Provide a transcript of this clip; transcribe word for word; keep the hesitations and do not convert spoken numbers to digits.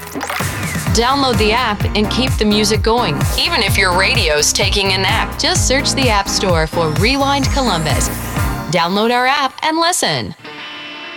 Download the app and keep the music going. Even if your radio's taking a nap, just search the App Store for Rewind Columbus. Download our app and listen.